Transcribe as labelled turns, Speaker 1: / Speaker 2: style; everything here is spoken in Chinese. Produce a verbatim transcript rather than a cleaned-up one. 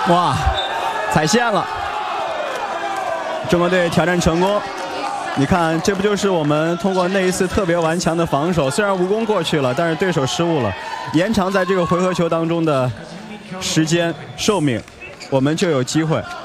Speaker 1: 哇，踩线了！中国队挑战成功。你看，这不就是我们通过那一次特别顽强的防守，虽然无功过去了，但是对手失误了，延长在这个回合球当中的时间寿命，我们就有机会。